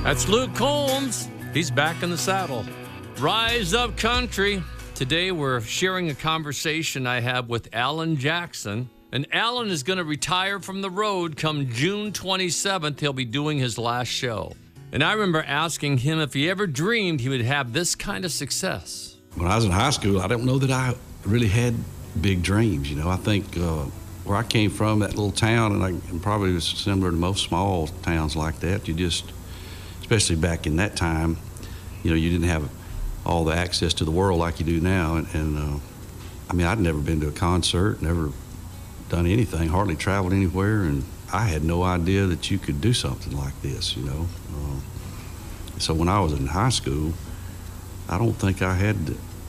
That's Luke Combs. He's back in the saddle. Rise Up Country. Today we're sharing a conversation I have with Alan Jackson. And Alan is going to retire from the road come June 27th. He'll be doing his last show. And I remember asking him if he ever dreamed he would have this kind of success. When I was in high school, I don't know that I really had big dreams. You know, I think where I came from, that little town, and probably was similar to most small towns like that, you just, especially back in that time, you know, you didn't have all the access to the world like you do now. And I mean, I'd never been to a concert, never done anything, hardly traveled anywhere, and I had no idea that you could do something like this, you know. So when I was in high school, I don't think I had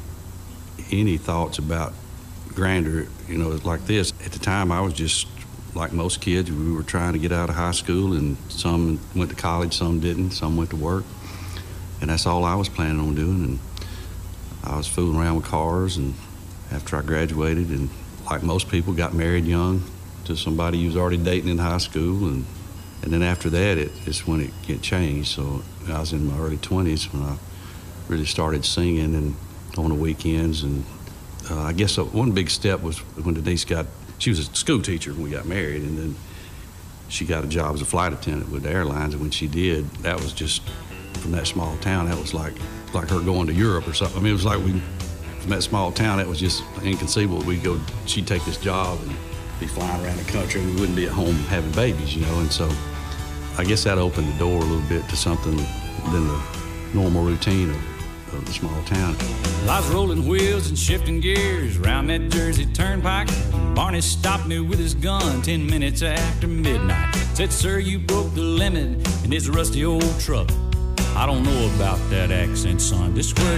any thoughts about grandeur, you know, like this. At the time, I was just like most kids. We were trying to get out of high school, and some went to college, some didn't, some went to work, and that's all I was planning on doing. And I was fooling around with cars, and after I graduated, and like most people, got married young to somebody you was already dating in high school, and then after that, it's when it changed. So I was in my early 20s when I really started singing and on the weekends. And I guess one big step was when Denise she was a school teacher when we got married, and then she got a job as a flight attendant with the airlines. And when she did, that was just, from that small town, that was like her going to Europe or something. I mean, it was like from that small town, that was just inconceivable. She'd take this job and be flying around the country, and we wouldn't be at home having babies, you know. And so I guess that opened the door a little bit to something than the normal routine of the small town. I was rolling wheels and shifting gears around that Jersey turnpike. Barney stopped me with his gun 10 minutes after midnight. Said, "Sir, you broke the limit in this rusty old truck. I don't know about that accent, son. This is where